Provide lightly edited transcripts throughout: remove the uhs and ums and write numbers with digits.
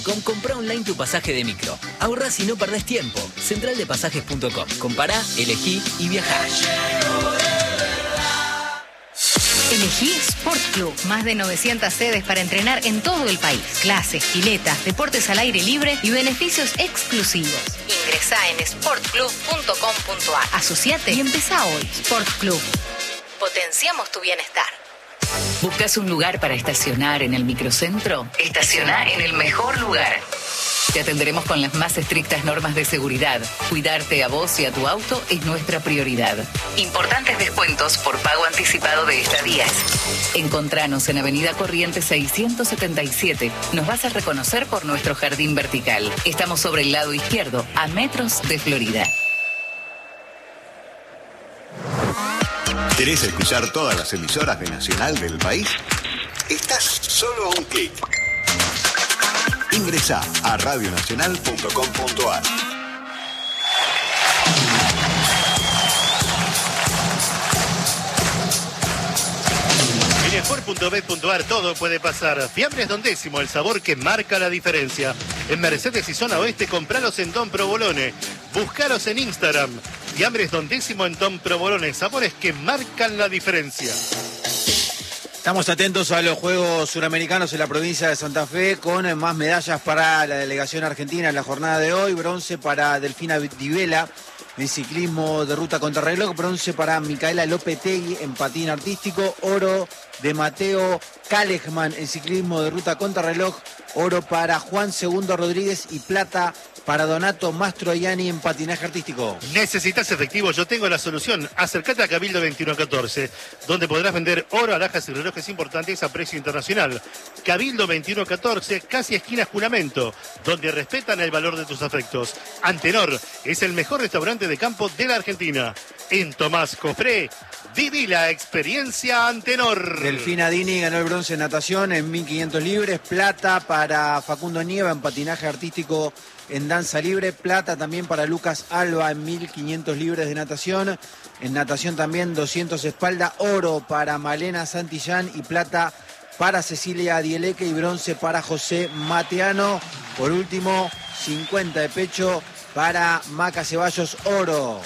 Comprá online tu pasaje de micro. Ahorrás y no perdés tiempo. Centraldepasajes.com. Compará, elegí y viajá. Elegí Sport Club. Más de 900 sedes para entrenar en todo el país. Clases, piletas, deportes al aire libre y beneficios exclusivos. Ingresá en sportclub.com.ar. Asociate y empezá hoy. Sport Club. Potenciamos tu bienestar. ¿Buscas un lugar para estacionar en el microcentro? Estacioná en el mejor lugar. Te atenderemos con las más estrictas normas de seguridad. Cuidarte a vos y a tu auto es nuestra prioridad. Importantes descuentos por pago anticipado de estadías. Encontranos en Avenida Corrientes 677. Nos vas a reconocer por nuestro jardín vertical. Estamos sobre el lado izquierdo, a metros de Florida. ¿Querés escuchar todas las emisoras de Nacional del país? Estás solo a un clic. Ingresá a radionacional.com.ar. En sport.bet.ar todo puede pasar. Fiambres Don Décimo, el sabor que marca la diferencia. En Mercedes y Zona Oeste, compralos en Don Provolone. Búscalos en Instagram. Fiambres Don Décimo en Don Provolone. Sabores que marcan la diferencia. Estamos atentos a los Juegos Suramericanos en la provincia de Santa Fe, con más medallas para la delegación argentina en la jornada de hoy. Bronce para Delfina Di Vela en ciclismo de ruta contrarreloj, bronce para Micaela Lopetegui en patín artístico, oro de Mateo Kalejman en ciclismo de ruta contrarreloj, oro para Juan Segundo Rodríguez y plata para Donato Mastroianni en patinaje artístico. ¿Necesitas efectivo? Yo tengo la solución. Acércate a Cabildo 2114, donde podrás vender oro, alhajas y relojes importantes a precio internacional. Cabildo 2114, casi esquina Juramento, donde respetan el valor de tus afectos. Antenor es el mejor restaurante de campo de la Argentina. En Tomás Cofré, viví la experiencia Antenor. Delfina Dini ganó el bronce en natación en 1500 libres, plata para Facundo Nieva en patinaje artístico en danza libre, plata también para Lucas Alba en 1500 libres de natación, en natación también 200 espalda, oro para Malena Santillán y plata para Cecilia Dieleque y bronce para José Mateano. Por último, 50 de pecho para Maca Ceballos, oro.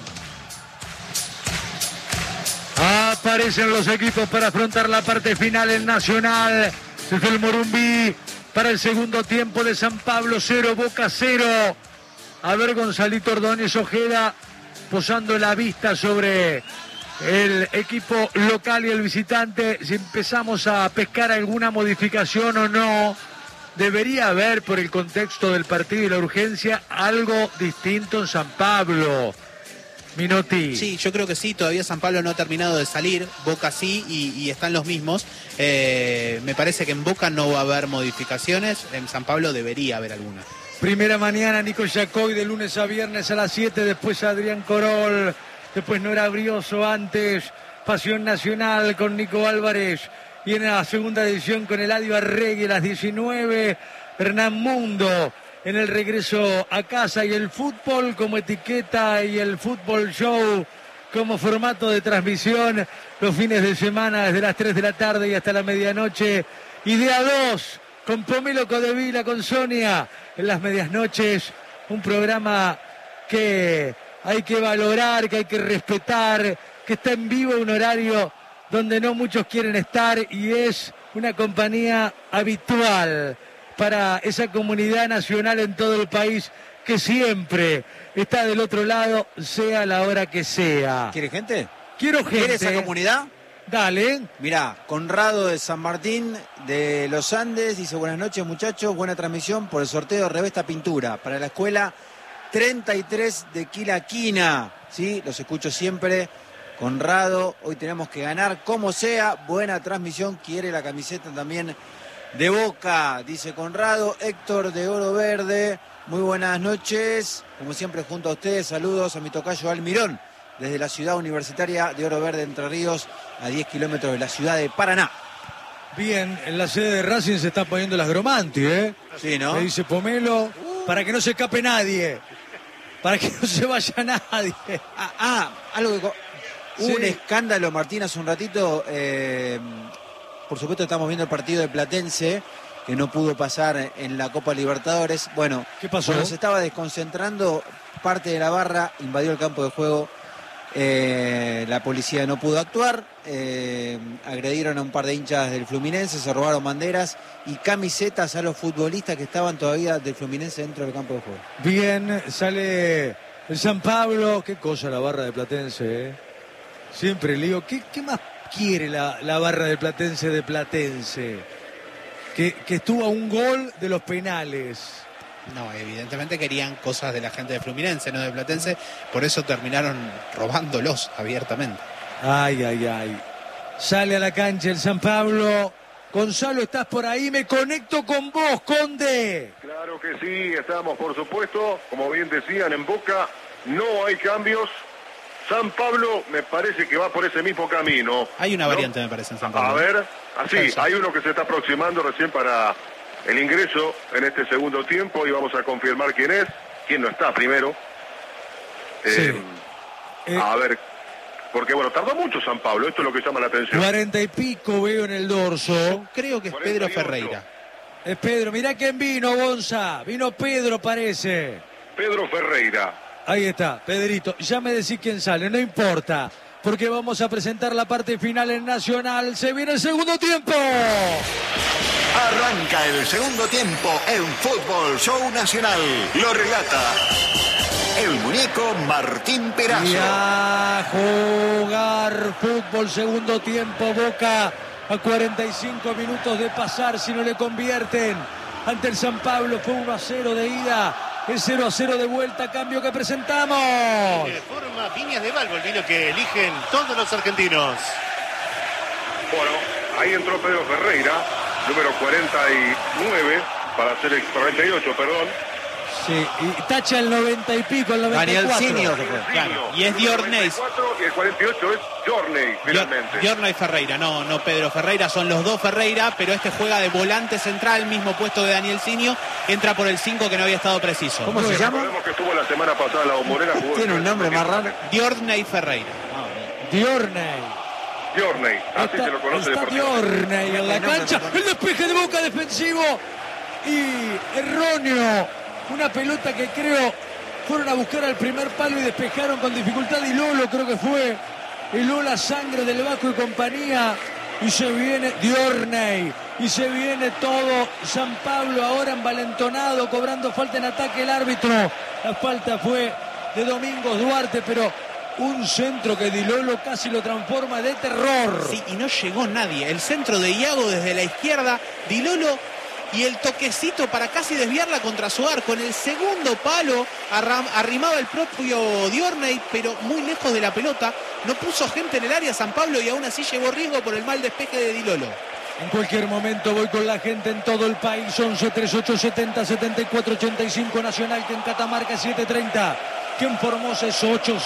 Aparecen los equipos para afrontar la parte final en Nacional. Desde el Morumbí para el segundo tiempo de San Pablo 0, Boca 0. A ver, Gonzalito Ordóñez Ojeda posando la vista sobre el equipo local y el visitante. Si empezamos a pescar alguna modificación o no, debería haber, por el contexto del partido y la urgencia, algo distinto en San Pablo. Minotti. Sí, yo creo que sí, todavía San Pablo no ha terminado de salir, Boca sí, y están los mismos. Me parece que en Boca no va a haber modificaciones, en San Pablo debería haber alguna. Primera mañana, Nico Yacoy, de lunes a viernes a las 7, después Adrián Corol, después Nora Brioso, antes Pasión Nacional con Nico Álvarez, y en la segunda edición con Eladio Arregui a las 19, Hernán Mundo en el regreso a casa, y el fútbol como etiqueta y el fútbol show como formato de transmisión los fines de semana desde las 3 de la tarde y hasta la medianoche, y de a 2 con Pomelo Codevila, con Sonia en las medias noches, un programa que hay que valorar, que hay que respetar, que está en vivo, un horario donde no muchos quieren estar, y es una compañía habitual para esa comunidad nacional en todo el país que siempre está del otro lado, sea la hora que sea. ¿Quiere gente? Quiero gente. ¿Quiere esa comunidad? Dale. Mirá, Conrado de San Martín de los Andes dice: buenas noches muchachos, buena transmisión por el sorteo de Revesta Pintura para la escuela 33 de Quilaquina. Sí, los escucho siempre. Conrado, hoy tenemos que ganar como sea, buena transmisión, quiere la camiseta también de Boca, dice Conrado. Héctor de Oro Verde, muy buenas noches, como siempre junto a ustedes, saludos a mi tocayo Almirón, desde la ciudad universitaria de Oro Verde, Entre Ríos, a 10 kilómetros de la ciudad de Paraná. Bien, en la sede de Racing se está poniendo las Gromanti, ¿eh? Sí, ¿no? Le dice Pomelo, para que no se escape nadie, para que no se vaya nadie. Algo que... Sí. Un escándalo, Martín, hace un ratito... Por supuesto estamos viendo el partido de Platense que no pudo pasar en la Copa Libertadores. Bueno, ¿qué pasó? cuando se estaba desconcentrando, parte de la barra invadió el campo de juego. La policía no pudo actuar, agredieron a un par de hinchas del Fluminense, se robaron banderas y camisetas a los futbolistas que estaban todavía del Fluminense dentro del campo de juego. Bien, sale el San Pablo. Qué cosa la barra de Platense, ¿eh? Siempre le digo, ¿qué más quiere la barra de Platense de Platense? Que estuvo a un gol de los penales. No, evidentemente querían cosas de la gente de Fluminense, no de Platense, por eso terminaron robándolos abiertamente. Ay. Sale a la cancha el San Pablo. Gonzalo, ¿estás por ahí? Me conecto con vos, Conde. Claro que sí, estamos por supuesto, como bien decían, en Boca no hay cambios. San Pablo me parece que va por ese mismo camino. Hay una ¿no? variante, me parece, en San Pablo. A ver, así, hay uno que se está aproximando recién para el ingreso en este segundo tiempo y vamos a confirmar quién es, quién no está primero. A ver, porque bueno, tardó mucho San Pablo, esto es lo que llama la atención. 40 y pico veo en el dorso. Yo creo que es 48. Pedro Ferreira. Es Pedro, mirá quién vino, Gonza. Vino Pedro, parece. Pedro Ferreira. Ahí está, Pedrito. Ya me decís quién sale, no importa. Porque vamos a presentar la parte final en Nacional. Se viene el segundo tiempo. Arranca el segundo tiempo en Fútbol Show Nacional. Lo relata el muñeco Martín Perazo. Y a jugar fútbol, segundo tiempo. Boca a 45 minutos de pasar si no le convierten. Ante el San Pablo fue 1-0 de ida. Es 0-0 de vuelta, cambio que presentamos. De forma Viñas de Valvo, el vino que eligen todos los argentinos. Bueno, ahí entró Pedro Ferreira, número 49, para hacer el 48, perdón. Sí, y tacha el 90 y pico, el 94. Daniel Sinio. Claro, y es Diorney. Y el 48 es Jorney, finalmente. Diorney Ferreira, no Pedro Ferreira, son los dos Ferreira, pero este juega de volante central, mismo puesto de Daniel Sinio, entra por el 5 que no había estado preciso. ¿Cómo se llama? Recordemos que estuvo la semana pasada la Bombonera. Tiene un nombre más raro. Diorney Ferreira. Diorney. Jorney, así se lo conoce Está deportivamente. Diorney en la cancha. El despeje de Boca defensivo y erróneo. Una pelota que creo fueron a buscar al primer palo y despejaron con dificultad. Y Lolo creo que fue. Y Lola Sangre del Vasco y compañía. Y se viene Diorney. Y se viene todo San Pablo ahora envalentonado, cobrando falta en ataque el árbitro. La falta fue de Domingos Duarte, pero un centro que Di Lolo casi lo transforma de terror. Sí, y no llegó nadie. El centro de Iago desde la izquierda, Di Lolo, y el toquecito para casi desviarla contra su arco. En el segundo palo arrimaba el propio Diorney, pero muy lejos de la pelota. No puso gente en el área San Pablo y aún así llevó riesgo por el mal despeje de Di Lolo. En cualquier momento voy con la gente en todo el país. 11 38 70 74 85 Nacional, que en Catamarca es 7:30. Que en Formosa es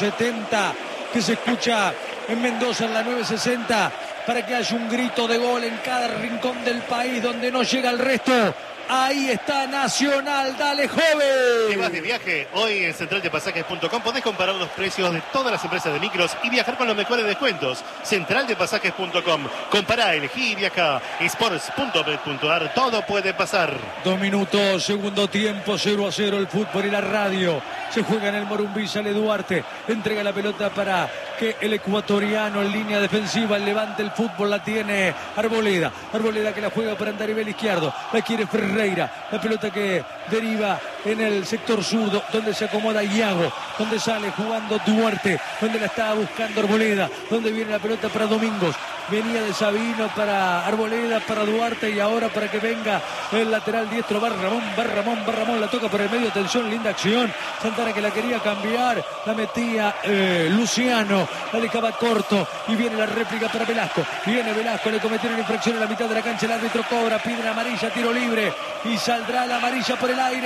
8:70. Que se escucha en Mendoza en la 9:60. Para que haya un grito de gol en cada rincón del país donde no llega el resto. Ahí está Nacional, dale ¿Te joven. vas de viaje? Hoy en centraldepasajes.com podés comparar los precios de todas las empresas de micros y viajar con los mejores descuentos. Centraldepasajes.com. Compará, elegí y viaja. Sports.bet.ar. Todo puede pasar. 2 minutos, segundo tiempo, 0-0 el fútbol y la radio. Se juega en el Morumbí, sale Duarte, entrega la pelota para que el ecuatoriano en línea defensiva levante el fútbol, la tiene Arboleda. Arboleda que la juega para Andarivel izquierdo, la quiere Ferreira, la pelota que deriva en el sector zurdo, donde se acomoda Iago, donde sale jugando Duarte, donde la estaba buscando Arboleda, donde viene la pelota para Domingos. Venía de Sabino para Arboleda, para Duarte y ahora para que venga el lateral diestro Barramón, la toca por el medio, atención, linda acción. Santana que la quería cambiar, la metía Luciano, la dejaba corto y viene la réplica para Velasco. Viene Velasco, le cometieron infracción en la mitad de la cancha, el árbitro cobra, pide la amarilla, tiro libre y saldrá la amarilla por el aire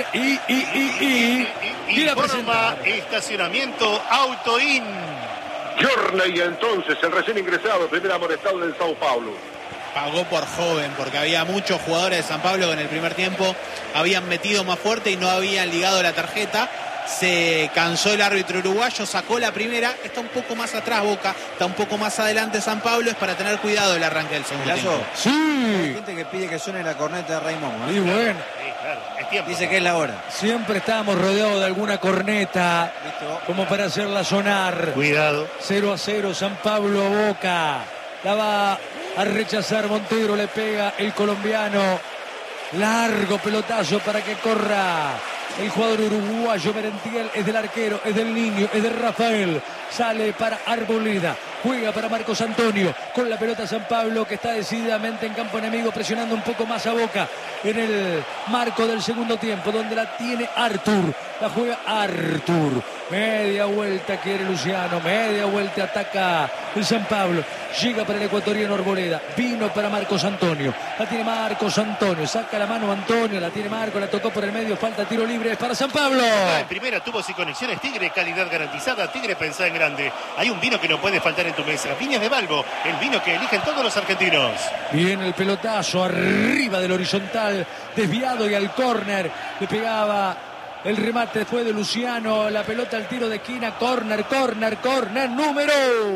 y la Informa estacionamiento Autoin. Jorney, entonces, el recién ingresado, primer amonestado del Sao Paulo. Pagó por joven, porque había muchos jugadores de San Pablo que en el primer tiempo habían metido más fuerte y no habían ligado la tarjeta. Se cansó el árbitro uruguayo, sacó la primera, está un poco más atrás Boca, está un poco más adelante San Pablo, es para tener cuidado el arranque del segundo tiempo. Sí. Hay gente que pide que suene la corneta de Raymond. Y bueno. Sí, claro, es tiempo. Dice que es la hora. Siempre estábamos rodeados de alguna corneta como para hacerla sonar. Cuidado. 0-0 San Pablo Boca. La va a rechazar Montero, le pega el colombiano. Largo pelotazo para que corra el jugador uruguayo. Merentiel es del arquero, es del niño, es de Rafael. Sale para Arboleda, juega para Marcos Antonio. Con la pelota San Pablo, que está decididamente en campo enemigo, presionando un poco más a Boca en el marco del segundo tiempo, donde la tiene Artur. La juega Artur. Media vuelta quiere Luciano, media vuelta ataca el San Pablo. Llega para el ecuatoriano Arboleda, vino para Marcos Antonio. La tiene Marcos Antonio, saca la mano Antonio, la tiene Marco, la tocó por el medio, falta tiro libre para San Pablo. En primera tuvo sin conexiones Tigre, calidad garantizada. Tigre, pensá en grande. Hay un vino que no puede faltar en tu mesa. Viñas de Balbo, el vino que eligen todos los argentinos. Viene el pelotazo arriba del horizontal, desviado y al córner. Le pegaba el remate después de Luciano, la pelota al tiro de esquina, córner, número.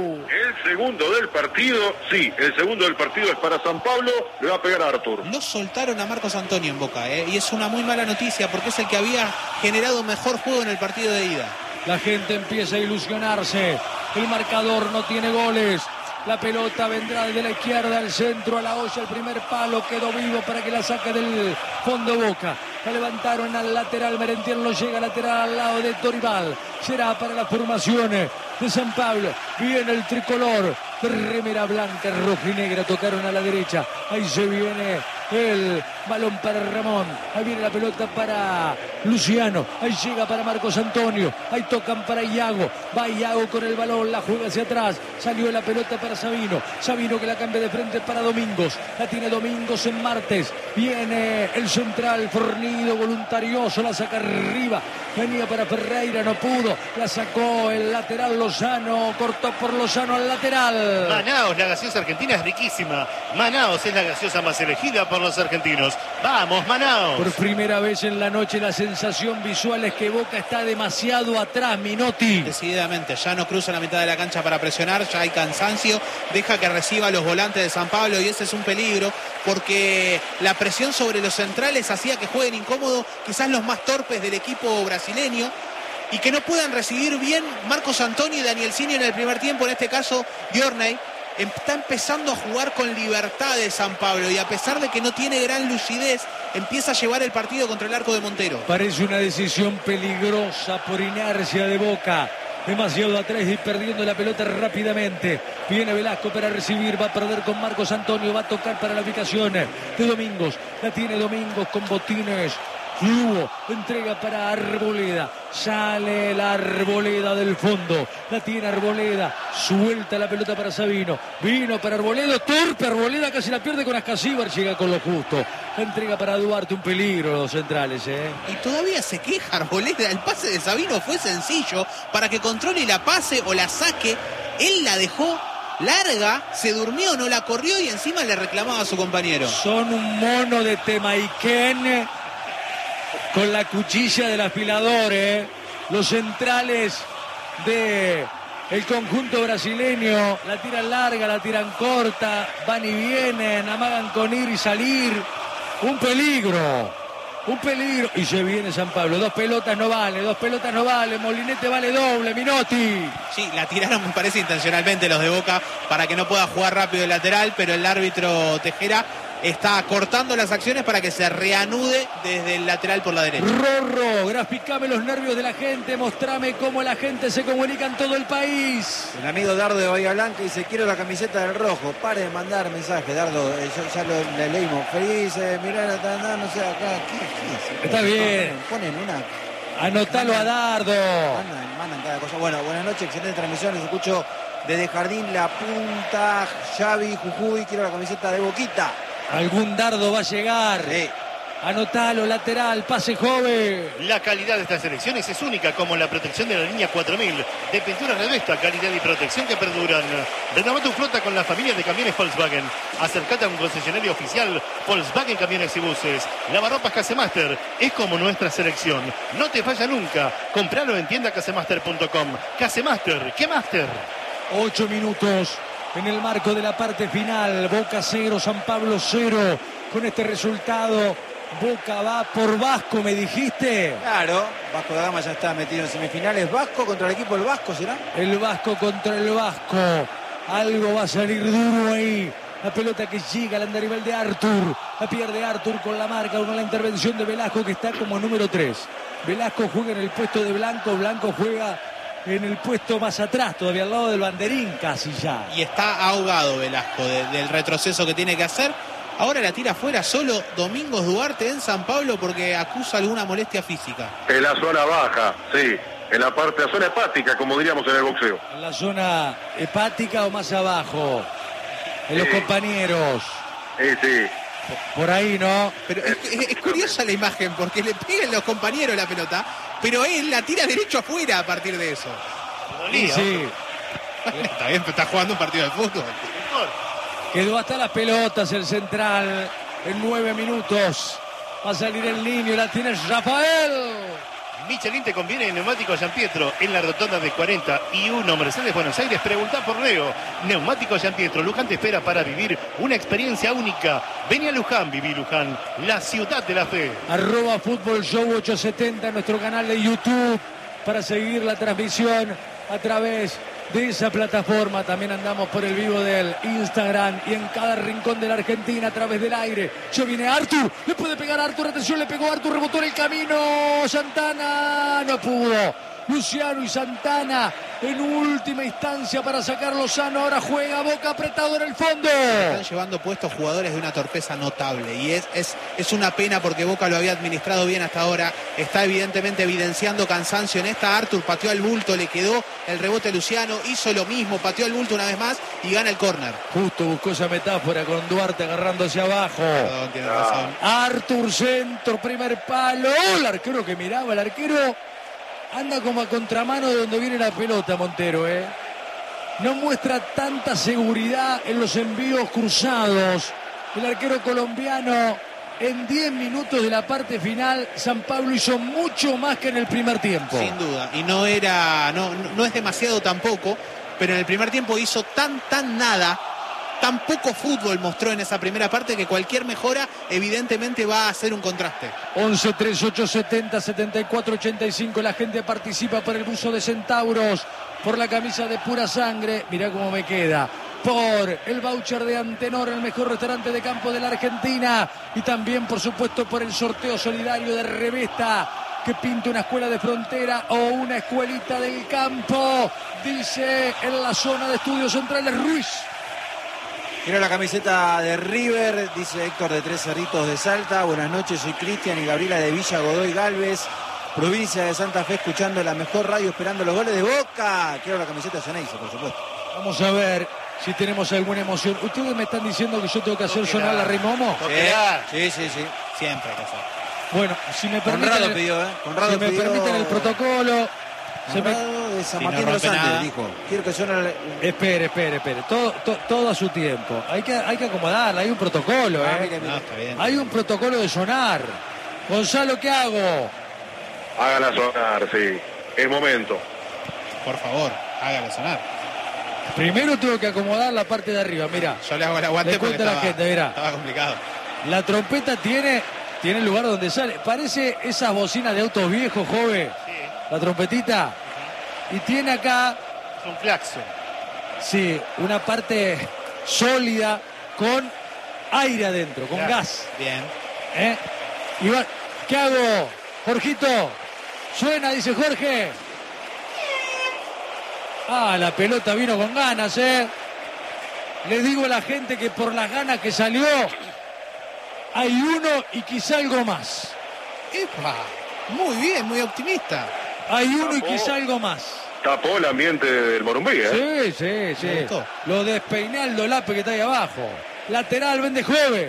El segundo del partido, sí, el segundo del partido es para San Pablo, le va a pegar a Artur. Lo soltaron a Marcos Antonio en Boca, y es una muy mala noticia porque es el que había generado mejor juego en el partido de ida. La gente empieza a ilusionarse, el marcador no tiene goles. La pelota vendrá desde la izquierda al centro, a la olla, el primer palo quedó vivo para que la saque del fondo Boca. La levantaron al lateral, Merentiel no llega lateral al lado de Dorival. Será para las formaciones de San Pablo. Viene el tricolor, remera blanca, roja y negra, tocaron a la derecha. Ahí se viene el balón para Ramón. Ahí viene la pelota para Luciano. Ahí llega para Marcos Antonio. Ahí tocan para Iago. Va Iago con el balón, la juega hacia atrás. Salió la pelota para Sabino. Sabino que la cambia de frente para Domingos. La tiene Domingos en Martes. Viene el central fornido, voluntarioso. La saca arriba. Venía para Ferreira, no pudo. La sacó el lateral Lozano. Cortó por Lozano al lateral. Manaos, la gaseosa argentina es riquísima. Manaos es la gaseosa más elegida por los argentinos. ¡Vamos, Manaos! Por primera vez en la noche la sensación visual es que Boca está demasiado atrás, Minotti. Decididamente, ya no cruza la mitad de la cancha para presionar, ya hay cansancio, deja que reciba los volantes de San Pablo y ese es un peligro porque la presión sobre los centrales hacía que jueguen incómodo quizás los más torpes del equipo brasileño y que no puedan recibir bien Marcos Antonio y Danielzinho en el primer tiempo, en este caso Diorney. Está empezando a jugar con libertad de San Pablo y a pesar de que no tiene gran lucidez, empieza a llevar el partido contra el arco de Montero. Parece una decisión peligrosa por inercia de Boca. Demasiado atrás y perdiendo la pelota rápidamente. Viene Velasco para recibir, va a perder con Marcos Antonio, va a tocar para la ubicación de Domingos. La tiene Domingos con botines. Fluo, entrega para Arboleda, sale la Arboleda del fondo, la tiene Arboleda, suelta la pelota para Sabino, vino para Arboleda, torpe Arboleda, casi la pierde con Ascasíbar, llega con lo justo, la entrega para Duarte, un peligro los centrales. Y todavía se queja Arboleda, el pase de Sabino fue sencillo, para que controle la pase o la saque, él la dejó larga, se durmió, no la corrió y encima le reclamaba a su compañero. Son un mono de Temaiken con la cuchilla del afilador, los centrales de el conjunto brasileño, la tiran larga, la tiran corta, van y vienen, amagan con ir y salir, un peligro, y se viene San Pablo, dos pelotas no vale, Molinete vale doble, Minotti. Sí, la tiraron me parece intencionalmente los de Boca para que no pueda jugar rápido el lateral, pero el árbitro Tejera está cortando las acciones para que se reanude desde el lateral por la derecha. Rorro, graficame los nervios de la gente, mostrame cómo la gente se comunica en todo el país. El amigo Dardo de Bahía Blanca dice, quiero la camiseta del rojo. Pare de mandar mensajes, Dardo, ya lo leímos. Feliz, mirá, no sé, acá, ¿qué? Está bien. Ponen una... Anotalo a Dardo. Mandan cada cosa. Bueno, buenas noches, excelente transmisión. Les escucho desde Jardín La Punta, Xavi, Jujuy, quiero la camiseta de Boquita. Algún Dardo va a llegar. Sí. Anotalo, lateral, pase joven. La calidad de estas selecciones es única, como la protección de la línea 4000 de pintura Revesta, calidad y protección que perduran. Renová tu flota con la familia de camiones Volkswagen. Acércate a un concesionario oficial Volkswagen Camiones y Buses. Lavarropas Casemaster es como nuestra selección. No te falla nunca. Compralo en tiendacasemaster.com. Casemaster, ¿qué Master? 8 minutos en el marco de la parte final. Boca 0, San Pablo 0. Con este resultado, Boca va por Vasco, ¿me dijiste? Claro, Vasco da Gama ya está metido en semifinales. Vasco contra el equipo del Vasco, ¿será? El Vasco contra el Vasco. Algo va a salir duro ahí. La pelota que llega al andarivel de Artur. La pierde Artur con la marca, con la intervención de Velasco, que está como número 3. Velasco juega en el puesto de Blanco. Blanco juega en el puesto más atrás, todavía al lado del banderín casi ya. Y está ahogado Velasco del retroceso que tiene que hacer. Ahora la tira afuera solo Domingos Duarte en San Pablo porque acusa alguna molestia física. En la zona baja, sí. En la zona hepática, como diríamos en el boxeo. En la zona hepática o más abajo. En los compañeros. Sí. Por ahí, ¿no? Pero es curiosa la imagen porque le pegan los compañeros la pelota, pero él la tira derecho afuera a partir de eso. Sí. Está bien, pero está jugando un partido de fútbol. Quedó hasta las pelotas el central en 9 minutos. Va a salir el niño, la tiene Rafael. Michelin te conviene en Neumático Giampietro en la rotonda de 41 Mercedes Buenos Aires. Preguntá por Leo. Neumático Giampietro. Luján te espera para vivir una experiencia única. Vení a Luján, viví Luján, la ciudad de la fe. @Fútbol Show 870 en nuestro canal de YouTube para seguir la transmisión a través de esa plataforma. También andamos por el vivo del Instagram y en cada rincón de la Argentina a través del aire. Ya viene Artur, le puede pegar a Artur, atención, le pegó a Artur, rebotó en el camino, Santana, no pudo. Luciano y Santana en última instancia para sacar Lozano. Ahora juega Boca apretado en el fondo. Están llevando puestos jugadores de una torpeza notable y es una pena porque Boca lo había administrado bien hasta ahora. Está evidentemente evidenciando cansancio en esta. Artur pateó al bulto, le quedó el rebote a Luciano, hizo lo mismo, pateó al bulto una vez más y gana el córner. Justo buscó esa metáfora con Duarte agarrando hacia abajo. Perdón, tiene razón. Artur, centro, primer palo. El arquero que miraba, el arquero anda como a contramano de donde viene la pelota, Montero, No muestra tanta seguridad en los envíos cruzados. El arquero colombiano en 10 minutos de la parte final, San Pablo hizo mucho más que en el primer tiempo. Sin duda, y no es demasiado tampoco, pero en el primer tiempo hizo tan nada. Tan poco fútbol mostró en esa primera parte que cualquier mejora evidentemente va a hacer un contraste. 11 38 70 74 85. La gente participa por el buzo de Centauros, por la camisa de Pura Sangre. Mirá cómo me queda. Por el voucher de Antenor, el mejor restaurante de campo de la Argentina. Y también, por supuesto, por el sorteo solidario de Revesta, que pinta una escuela de frontera o una escuelita del campo. Dice en la zona de estudios centrales Ruiz. Quiero la camiseta de River, dice Héctor de Tres Cerritos de Salta. Buenas noches, soy Cristian y Gabriela de Villa Godoy Galvez, provincia de Santa Fe, escuchando la mejor radio, esperando los goles de Boca. Quiero la camiseta de Ceneice, por supuesto. Vamos a ver si tenemos alguna emoción. ¿Ustedes me están diciendo que yo tengo que hacer sonar la Rimomo? Sí. Siempre hay que hacer. Bueno, si me permiten, Conrado pidió, Conrado si me pidió... permiten el protocolo. Conrado de San Martín de los Andes, dijo. Quiero que suene... Espere. Todo a su tiempo. Hay que acomodarla, hay un protocolo, Mire. No, está bien. Hay un protocolo de sonar. Gonzalo, ¿qué hago? Hágala sonar, sí. Es momento. Por favor, hágalo sonar. Primero tengo que acomodar la parte de arriba, mira. Yo le hago el aguante Le porque cuento a la gente, mirá. estaba complicado. La trompeta tiene el lugar donde sale. Parece esas bocinas de autos viejos, joven. Sí. La trompetita. Y tiene acá, Es un claxon. sí, una parte sólida con aire adentro, con Claro. gas. Bien. Iván, ¿qué hago? Jorgito, suena, dice Jorge. La pelota vino con ganas, Les digo a la gente que por las ganas que salió, hay uno y quizá algo más. ¡Epa! Muy bien, muy optimista. Hay uno y quizá algo más. Tapó el ambiente del Morumbí, Sí. Me gustó. Lo de Peinaldo Lape que está ahí abajo. Lateral, vende Jove.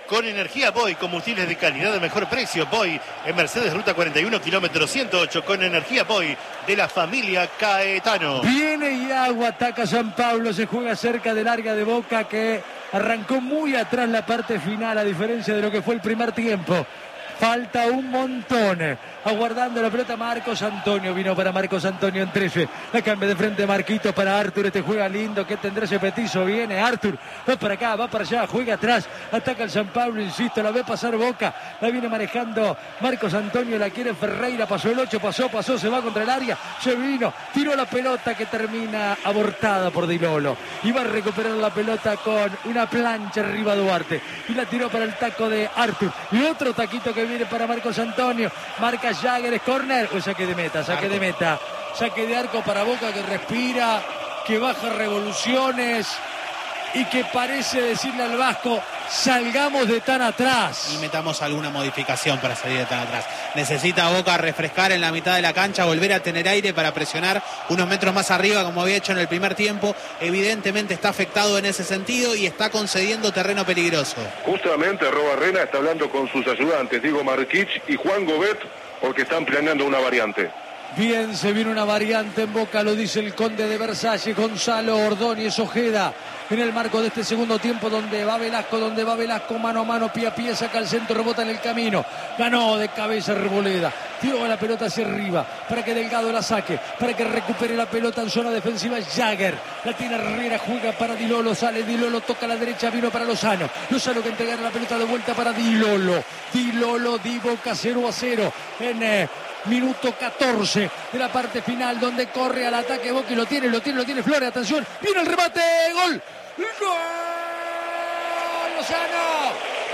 con energía Boy, combustibles de calidad de mejor precio. Boy en Mercedes Ruta 41, kilómetro 108, con energía Boy de la familia Caetano. Viene Iago, ataca San Pablo, se juega cerca del área de Boca, que arrancó muy atrás la parte final, a diferencia de lo que fue el primer tiempo. Falta un montón. Aguardando la pelota Marcos Antonio. Vino para Marcos Antonio en 13. La cambia de frente Marquito para Artur. Este juega lindo. Que tendrá ese petizo. Viene Artur. Va para acá, va para allá. Juega atrás. Ataca el San Pablo. Insisto, la ve pasar Boca. La viene manejando Marcos Antonio. La quiere Ferreira. Pasó el 8. Pasó. Se va contra el área. Se vino. Tiró la pelota que termina abortada por Di Lolo. Y va a recuperar la pelota con una plancha arriba Duarte. Y la tiró para el taco de Artur. Y otro taquito que viene para Marcos Antonio. Marca Jagger, es córner. O saque de meta. Saque de arco para Boca, que respira, que baja revoluciones y que parece decirle al Vasco: salgamos de tan atrás. Y metamos alguna modificación para salir de tan atrás. Necesita Boca refrescar en la mitad de la cancha, volver a tener aire para presionar unos metros más arriba, como había hecho en el primer tiempo. Evidentemente está afectado en ese sentido y está concediendo terreno peligroso. Justamente Robarrena está hablando con sus ayudantes, Diego Marquich y Juan Gobet, porque están planeando una variante. Bien, se viene una variante en Boca, lo dice el conde de Versalles, Gonzalo Ordóñez Ojeda, en el marco de este segundo tiempo, donde va Velasco, mano a mano, pie a pie, saca el centro, rebota en el camino, ganó de cabeza Arboleda, tiró la pelota hacia arriba, para que Delgado la saque, para que recupere la pelota en zona defensiva Jagger, la tiene Herrera, juega para Di Lolo, sale Di Lolo, toca a la derecha, vino para Lozano que entregará la pelota de vuelta para Di Lolo, Di Boca 0-0, en minuto 14 de la parte final, donde corre al ataque Boca y lo tiene Flores, atención, viene el remate, gol, Lozano,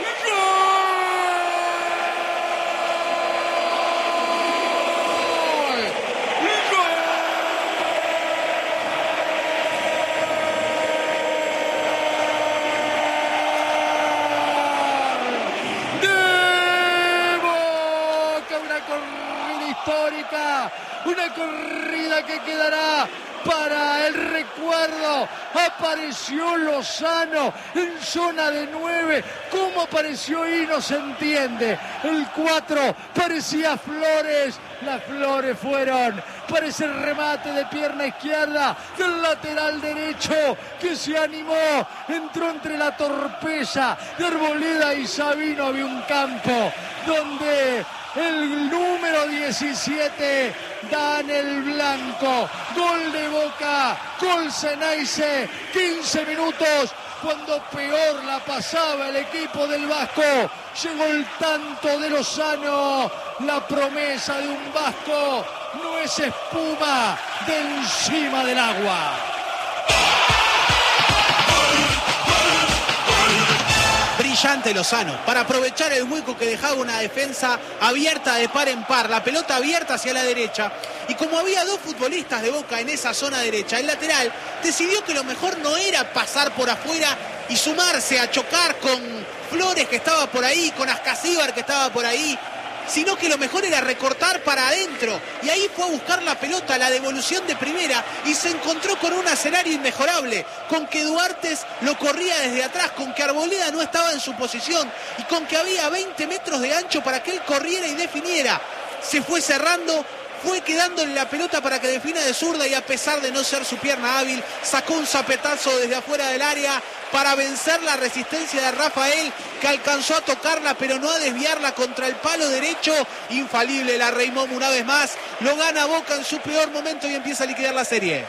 histórica, una corrida que quedará para el recuerdo. Apareció Lozano en zona de 9. ¿Cómo apareció ahí? No se entiende. El 4 parecía Flores. Las Flores fueron para ese remate de pierna izquierda del lateral derecho, que se animó, entró entre la torpeza de Arboleda y Sabino. Había un campo donde el número 17 da en el blanco. Gol de Boca, gol Ceneice, 15 minutos. Cuando peor la pasaba el equipo del Vasco, llegó el tanto de Lozano. La promesa de un Vasco no es espuma de encima del agua. Brillante Lozano, para aprovechar el hueco que dejaba una defensa abierta de par en par, la pelota abierta hacia la derecha, y como había dos futbolistas de Boca en esa zona derecha, el lateral decidió que lo mejor no era pasar por afuera y sumarse a chocar con Flores, que estaba por ahí, con Ascasíbar, que estaba por ahí, sino que lo mejor era recortar para adentro, y ahí fue a buscar la pelota, la devolución de primera, y se encontró con un escenario inmejorable, con que Duarte lo corría desde atrás, con que Arboleda no estaba en su posición, y con que había 20 metros de ancho para que él corriera y definiera. Se fue cerrando, fue quedándole la pelota para que defina de zurda, y a pesar de no ser su pierna hábil, sacó un zapetazo desde afuera del área para vencer la resistencia de Rafael, que alcanzó a tocarla pero no a desviarla contra el palo derecho. Infalible la Reimón una vez más, lo gana Boca en su peor momento y empieza a liquidar la serie.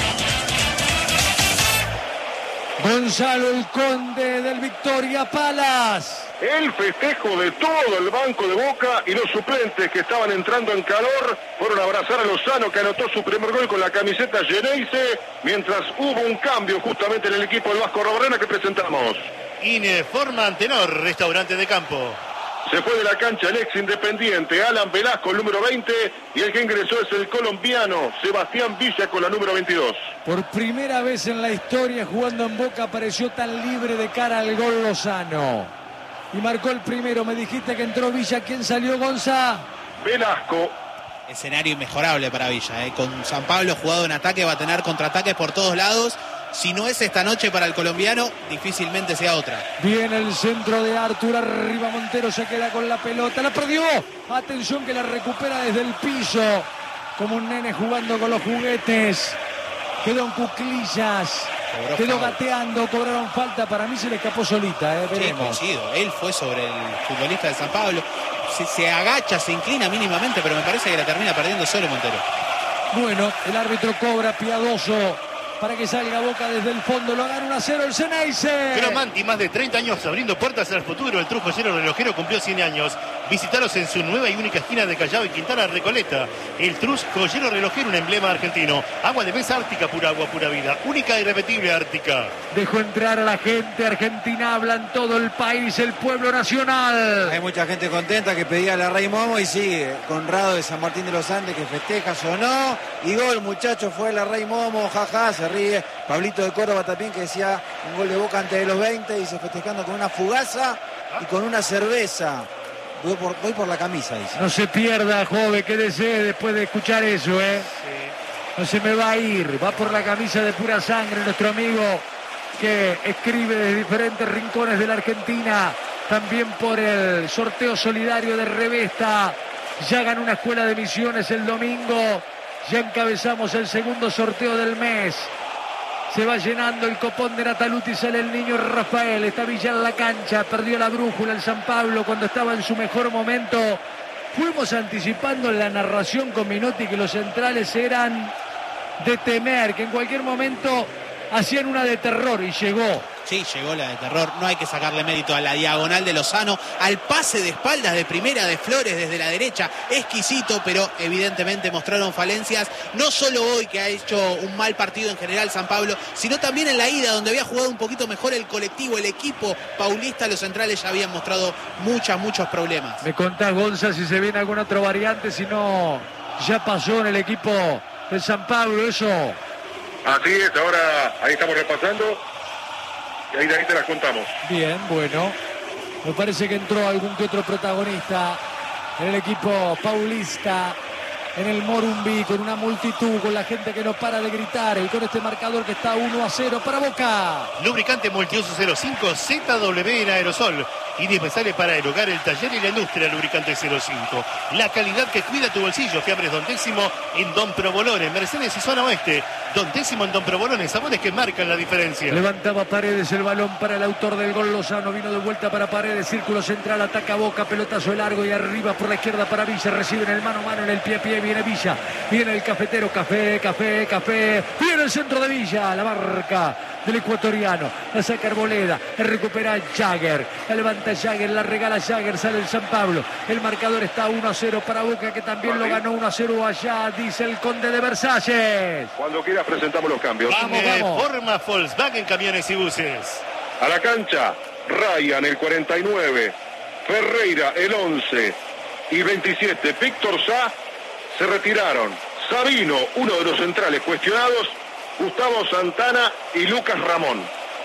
Gonzalo el Conde del Victoria Palace. El festejo de todo el banco de Boca, y los suplentes que estaban entrando en calor fueron a abrazar a Lozano, que anotó su primer gol con la camiseta Ceneice, mientras hubo un cambio justamente en el equipo del Vasco Robarrena que presentamos. Ineforma Antenor, restaurante de campo. Se fue de la cancha el ex Independiente, Alan Velasco, el número 20, y el que ingresó es el colombiano Sebastián Villa con la número 22. Por primera vez en la historia jugando en Boca apareció tan libre de cara al gol Lozano. Y marcó el primero. Me dijiste que entró Villa. ¿Quién salió, Gonza? Velasco. Escenario inmejorable para Villa, Con San Pablo jugado en ataque, va a tener contraataques por todos lados. Si no es esta noche para el colombiano, difícilmente sea otra. Viene el centro de Artur, arriba Montero se queda con la pelota, la perdió. Atención que la recupera desde el piso, como un nene jugando con los juguetes. Quedó en cuclillas, quedó gateando, cobraron falta. Para mí se le escapó solita, veremos. Sí, coincido. Él fue sobre el futbolista de San Pablo. Se agacha, se inclina mínimamente, pero me parece que la termina perdiendo solo Montero. Bueno, el árbitro cobra piadoso para que salga Boca desde el fondo. Lo gana 1-0 el Ceneice. Cromanti, más de 30 años abriendo puertas al futuro. El Trujillero relojero cumplió 100 años. Visítalos en su nueva y única esquina de Callao y Quintana Recoleta. El Trujillero relojero, un emblema argentino. Agua de mesa Ártica, pura agua, pura vida. Única e irrepetible Ártica. Dejó entrar a la gente argentina. Habla en todo el país, el pueblo nacional. Hay mucha gente contenta que pedía a la Rey Momo y sigue. Conrado de San Martín de los Andes que festeja, sonó. Y gol, muchachos, fue la Rey Momo, jaja, se ríe. Pablito de Córdoba también, que decía un gol de Boca antes de los 20, y se festejando con una fugaza y con una cerveza. Voy por la camisa, dice. No se pierda, joven, quédese después de escuchar eso, No se me va a ir. Va por la camisa de pura sangre nuestro amigo, que escribe desde diferentes rincones de la Argentina. También por el sorteo solidario de Revesta. Ya ganó una escuela de misiones el domingo. Ya encabezamos el segundo sorteo del mes. Se va llenando el copón de Nataluti, sale el niño Rafael. Está Villa en la cancha, perdió la brújula el San Pablo cuando estaba en su mejor momento. Fuimos anticipando en la narración con Minotti que los centrales eran de temer, que en cualquier momento hacían una de terror, y llegó. Sí, llegó la de terror. No hay que sacarle mérito a la diagonal de Lozano, al pase de espaldas de primera de Flores desde la derecha. Exquisito, pero evidentemente mostraron falencias. No solo hoy, que ha hecho un mal partido en general San Pablo, sino también en la ida, donde había jugado un poquito mejor el colectivo, el equipo paulista. Los centrales ya habían mostrado muchos problemas. Me contás, Gonza, si se viene alguna otra variante, si no, ya pasó en el equipo de San Pablo eso. Así es, ahora ahí estamos repasando. Y ahí te las contamos. Bien, bueno. Me parece que entró algún que otro protagonista en el equipo paulista, en el Morumbi, con una multitud, con la gente que no para de gritar, y con este marcador que está 1-0 para Boca. Lubricante Multiuso 05 ZW en aerosol. Indispensable para el hogar, el taller y la industria. Lubricante 05. La calidad que cuida tu bolsillo. Fiambres Don Décimo en Don Provolone. Mercedes y Zona Oeste. Don Décimo en Don Provolone. Sabores que marcan la diferencia. Levantaba Paredes el balón para el autor del gol. Lozano vino de vuelta para Paredes. Círculo central, ataca Boca. Pelotazo largo y arriba por la izquierda para Villa. Recibe en el mano a mano, en el pie a pie. Viene Villa. Viene el cafetero. Café. Viene el centro de Villa. La marca del ecuatoriano. La saca Arboleda. Recupera Jagger. La levanta Jagger. La regala Jagger. Sale el San Pablo. El marcador está 1-0 para Boca, que también lo ganó 1-0 allá, dice el Conde de Versalles. Cuando quieras presentamos los cambios. Vamos. Forma Volkswagen Camiones y Buses. A la cancha, Ryan el 49, Ferreira el 11 y 27. Víctor Sá se retiraron. Sabino, uno de los centrales cuestionados, Gustavo Santana y Lucas Ramón.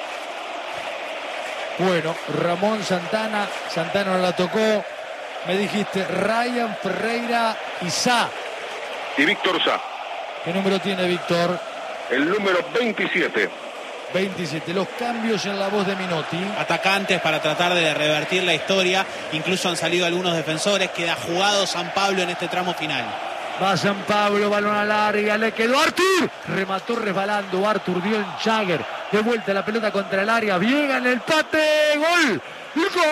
Bueno, Ramón, Santana no la tocó. Me dijiste Ryan, Ferreira y Sá. Y Víctor Sá. ¿Qué número tiene Víctor? El número 27. 27. Los cambios en la voz de Minotti. Atacantes para tratar de revertir la historia. Incluso han salido algunos defensores. Queda jugado San Pablo en este tramo final. Va San Pablo, balón al área, le quedó Artur. Remató resbalando Artur, dio en Jagger. De vuelta la pelota contra el área. Bien en el empate. ¡Gol! ¡Gol!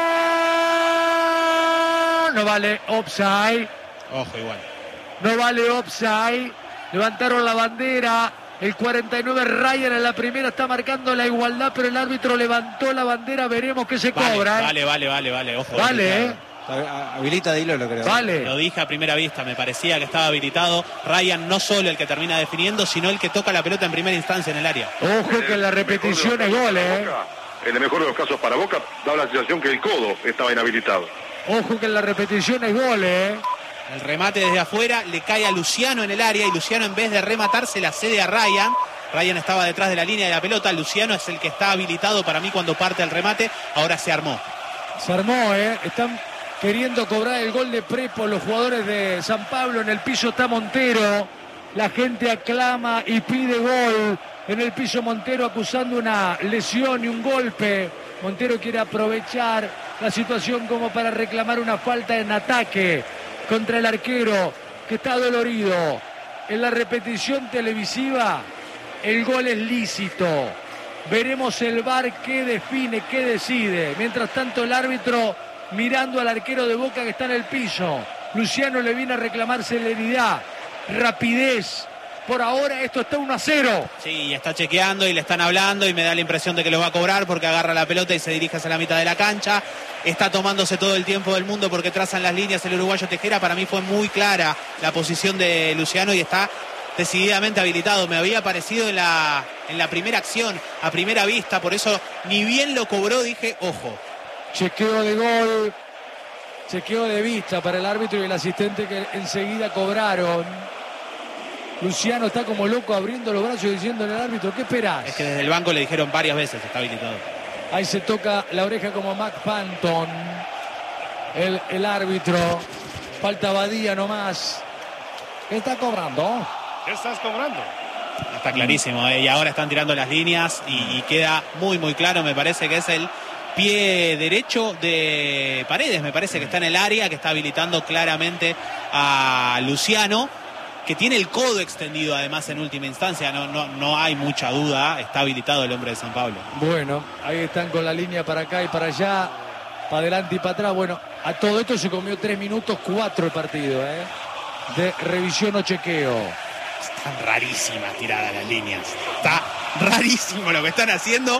No vale offside. Ojo, igual. No vale offside. Levantaron la bandera. El 49 Ryan en la primera está marcando la igualdad, pero el árbitro levantó la bandera. Veremos qué se cobra. Vale. Ojo. Vale, habilita Dilo, lo creo. Vale. Lo dije a primera vista, me parecía que estaba habilitado. Ryan no solo el que termina definiendo, sino el que toca la pelota en primera instancia en el área. Ojo que en la repetición es gol, En el mejor de los casos para Boca, da la sensación que el codo estaba inhabilitado. Ojo que en la repetición es gol, El remate desde afuera le cae a Luciano en el área y Luciano, en vez de rematar, se la cede a Ryan. Ryan estaba detrás de la línea de la pelota. Luciano es el que está habilitado para mí cuando parte el remate. Ahora se armó. Se armó, Están queriendo cobrar el gol de Prepo los jugadores de San Pablo. En el piso está Montero. La gente aclama y pide gol. En el piso Montero acusando una lesión y un golpe. Montero quiere aprovechar la situación como para reclamar una falta en ataque contra el arquero que está dolorido. En la repetición televisiva el gol es lícito. Veremos el VAR qué define, qué decide. Mientras tanto el árbitro mirando al arquero de Boca que está en el piso. Luciano le viene a reclamar celeridad, rapidez. Por ahora esto está 1-0. Sí, está chequeando y le están hablando y me da la impresión de que lo va a cobrar porque agarra la pelota y se dirige hacia la mitad de la cancha. Está tomándose todo el tiempo del mundo porque trazan las líneas el uruguayo Tejera. Para mí fue muy clara la posición de Luciano y está decididamente habilitado. Me había parecido en la primera acción, a primera vista, por eso ni bien lo cobró dije, ojo. Chequeo de gol, chequeo de vista para el árbitro y el asistente que enseguida cobraron. Luciano está como loco abriendo los brazos y diciéndole al árbitro, ¿qué esperás? Es que desde el banco le dijeron varias veces, está habilitado. Ahí se toca la oreja como Mac Panton, el árbitro. Falta Badía nomás. ¿Qué está cobrando? ¿Qué estás cobrando? Está clarísimo, y ahora están tirando las líneas y queda muy muy claro. Me parece que es el pie derecho de Paredes, me parece que está en el área, que está habilitando claramente a Luciano, que tiene el codo extendido además en última instancia. No hay mucha duda, está habilitado el hombre de San Pablo. Bueno, ahí están con la línea para acá y para allá, para adelante y para atrás. Bueno, a todo esto se comió 3 minutos 4 el partido, de revisión o chequeo. Están rarísimas tiradas las líneas. Está rarísimo lo que están haciendo.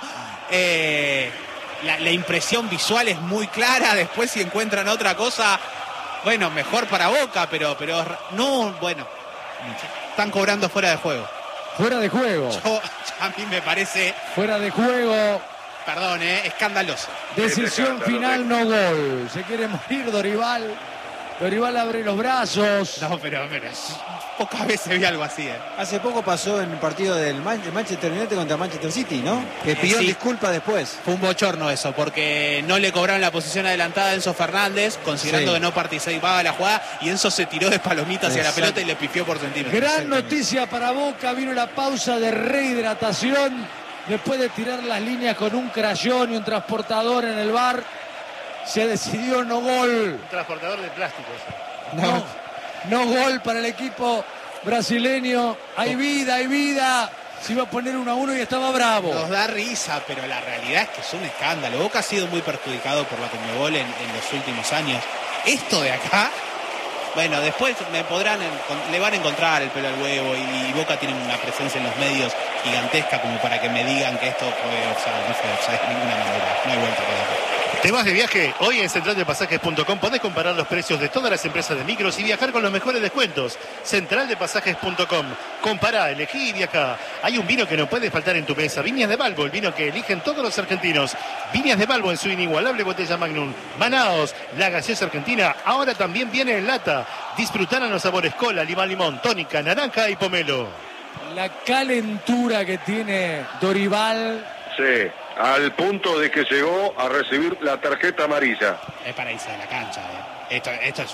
La impresión visual es muy clara. Después si encuentran otra cosa, bueno, mejor para Boca, pero no, bueno, están cobrando fuera de juego. Fuera de juego. A mí me parece... Fuera de juego. Perdón, escandaloso. Decisión final, no gol. Se quiere morir Dorival. Dorival abre los brazos. No, pero pocas veces vi algo así. Hace poco pasó en el partido del Manchester United contra Manchester City, ¿no? Que pidió disculpas después. Fue un bochorno eso, porque no le cobraron la posición adelantada a Enzo Fernández, considerando que no participaba de la jugada, y Enzo se tiró de palomita hacia la pelota y le pifió por centímetros. Gran noticia para Boca, vino la pausa de rehidratación, después de tirar las líneas con un crayón y un transportador en el VAR. Se decidió no gol. Un transportador de plástico. No gol para el equipo brasileño. Hay vida. Se iba a poner 1-1 y estaba bravo. Nos da risa, pero la realidad es que es un escándalo. Boca ha sido muy perjudicado por la Conmebol en los últimos años. Esto de acá, bueno, después le van a encontrar el pelo al huevo y Boca tiene una presencia en los medios gigantesca como para que me digan que esto fue offside. No fue offside de ninguna manera. No hay vuelta que dar. ¿Te vas de viaje? Hoy en centraldepasajes.com podés comparar los precios de todas las empresas de micros y viajar con los mejores descuentos. Centraldepasajes.com. Compará, elegí y viajá. Hay un vino que no puede faltar en tu mesa. Viñas de Balbo, el vino que eligen todos los argentinos. Viñas de Balbo en su inigualable botella Magnum. Manaos, la gaseosa argentina, ahora también viene en lata. Disfrutarán los sabores cola, limón, tónica, naranja y pomelo. La calentura que tiene Dorival. Sí, al punto de que llegó a recibir la tarjeta amarilla. Es para irse de la cancha. Esto es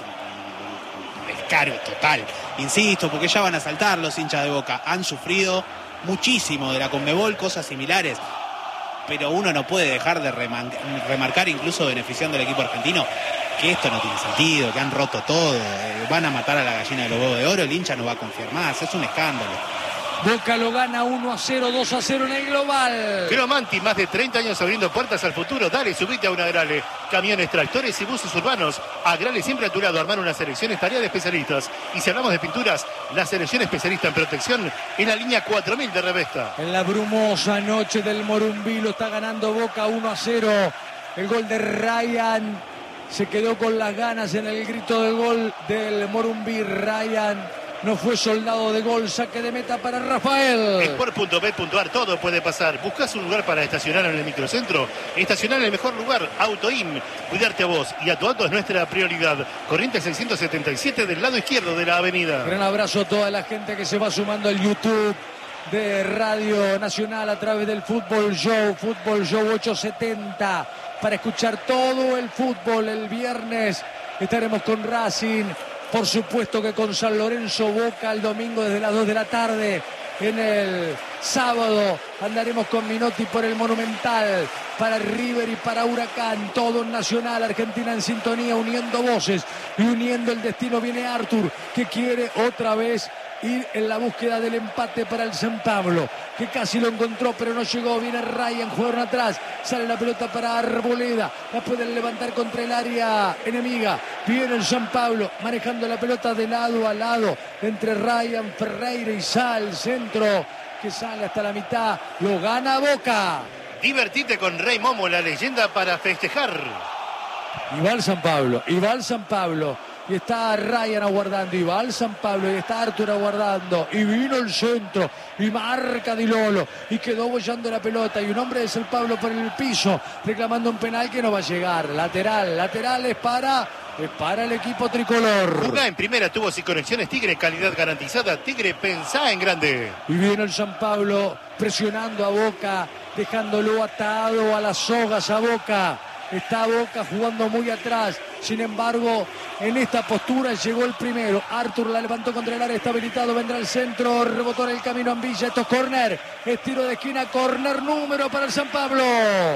un descaro total. Insisto, porque ya van a saltar los hinchas de Boca. Han sufrido muchísimo de la Conmebol, cosas similares. Pero uno no puede dejar de remarcar, incluso beneficiando al equipo argentino, que esto no tiene sentido, que han roto todo. Van a matar a la gallina de los huevos de oro, el hincha no va a confiar más. Es un escándalo. Boca lo gana 1-0, 2-0 en el global. Cromanti, más de 30 años abriendo puertas al futuro. Dale, subite a una Agrale. Camiones, tractores y buses urbanos. Agrale siempre a tu lado. Armar una selección es tarea de especialistas. Y si hablamos de pinturas, la selección especialista en protección es la línea 4000 de Revesta. En la brumosa noche del Morumbí lo está ganando Boca 1-0. El gol de Ryan se quedó con las ganas en el grito del gol del Morumbí. Ryan no fue soldado de gol, saque de meta para Rafael. Sport.bet.ar, todo puede pasar. ¿Buscas un lugar para estacionar en el microcentro? Estacionar en el mejor lugar, AutoIM. Cuidarte a vos y a tu auto es nuestra prioridad. Corrientes 677 del lado izquierdo de la avenida. Gran abrazo a toda la gente que se va sumando al YouTube de Radio Nacional a través del Fútbol Show 870, para escuchar todo el fútbol. El viernes estaremos con Racing, Por supuesto que con San Lorenzo Boca el domingo desde las 2 de la tarde. En el sábado andaremos con Minotti por el Monumental, para River y para Huracán, todo en Nacional, Argentina en sintonía, uniendo voces y uniendo el destino. Viene Artur, que quiere otra vez ir en la búsqueda del empate para el San Pablo, que casi lo encontró pero no llegó. Viene Ryan, jugaron atrás, sale la pelota para Arboleda, la pueden levantar contra el área enemiga. Viene el San Pablo manejando la pelota de lado a lado entre Ryan, Ferreira y Sal, centro que sale hasta la mitad, lo gana Boca. Divertite con Rey Momo, la leyenda para festejar. Y va el San Pablo. Y está Ryan aguardando, y va al San Pablo, y está Artur aguardando, y vino el centro, y marca Di Lolo, y quedó bollando la pelota, y un hombre de San Pablo por el piso, reclamando un penal que no va a llegar. Lateral es para el equipo tricolor. Jugá en primera, tuvo sin conexiones Tigre, calidad garantizada. Tigre, pensá en grande. Y viene el San Pablo presionando a Boca, dejándolo atado a las sogas a Boca. Está Boca jugando muy atrás. Sin embargo, en esta postura llegó el primero. Artur la levantó contra el área, está habilitado, vendrá el centro, rebotó en el camino en Villa. Esto es córner, es tiro de esquina, córner número para el San Pablo.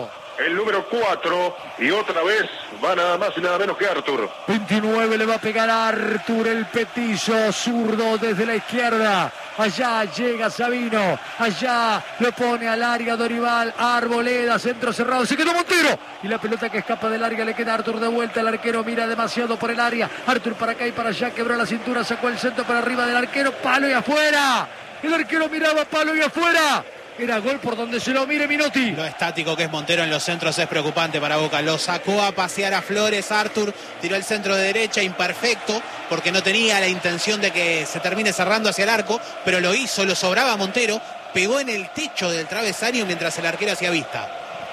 El número 4, y otra vez va nada más y nada menos que Artur. 29 le va a pegar a Artur, el petizo zurdo desde la izquierda. Allá llega Sabino, allá lo pone al área Dorival, Arboleda, centro cerrado, se quedó Montero. Y la pelota que escapa del área le queda a Artur de vuelta, el arquero mira demasiado por el área. Artur para acá y para allá, quebró la cintura, sacó el centro para arriba del arquero, palo y afuera. El arquero miraba palo y afuera. Era gol por donde se lo mire Minotti. Lo estático que es Montero en los centros es preocupante para Boca. Lo sacó a pasear a Flores, Artur, tiró el centro de derecha, imperfecto, porque no tenía la intención de que se termine cerrando hacia el arco, pero lo hizo, lo sobraba a Montero, pegó en el techo del travesaño mientras el arquero hacía vista.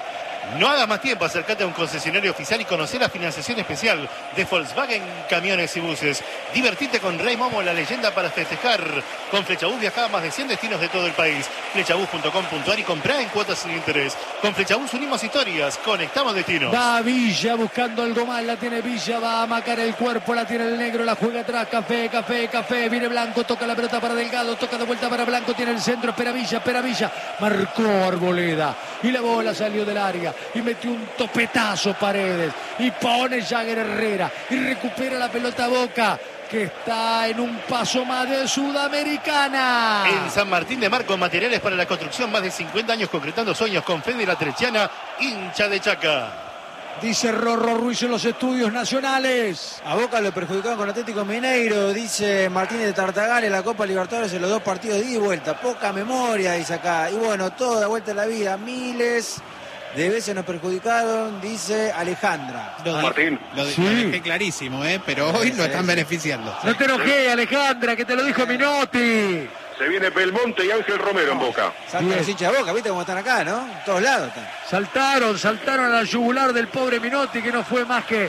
No hagas más tiempo, acércate a un concesionario oficial y conocer la financiación especial de Volkswagen Camiones y Buses. Divertite con Rey Momo, la leyenda para festejar. Con Flechabús viaja a más de 100 destinos de todo el país. Flechabús.com.ar y comprá en cuotas sin interés. Con Flechabús unimos historias, conectamos destinos. Va Villa buscando algo más, la tiene Villa, va a macar el cuerpo, la tiene el negro, la juega atrás, Café, viene Blanco, toca la pelota para Delgado, toca de vuelta para Blanco, tiene el centro, espera Villa, marcó Arboleda y la bola salió del área. Y metió un topetazo Paredes y pone Jagger Herrera y recupera la pelota Boca, que está en un paso más de Sudamericana. En San Martín de Marco, materiales para la construcción, más de 50 años concretando sueños con Fede La Trechiana, hincha de Chaca. Dice Rorro Ruiz en los estudios nacionales. A Boca lo perjudicaron con Atlético Mineiro, dice Martínez de Tartagal, en la Copa Libertadores en los 2 partidos de ida y vuelta. Poca memoria, dice acá. Y bueno, todo da vuelta en la vida, miles de veces nos perjudicaron, dice Alejandra. Martín. Lo dejé clarísimo, pero hoy lo están beneficiando. No te enojes, Alejandra, que te lo dijo Minotti. Se viene Belmonte y Ángel Romero en Boca. Saltan los hinchas de Boca, viste cómo están acá, ¿no? En todos lados están. Saltaron a la yugular del pobre Minotti, que no fue más que